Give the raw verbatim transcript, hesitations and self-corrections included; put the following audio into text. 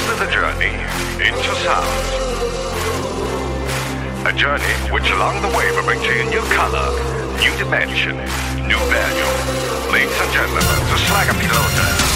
is a journey into sound. A journey which along the way will bring to you new color, new dimension, new value. Ladies and gentlemen, the Slacker Pilote.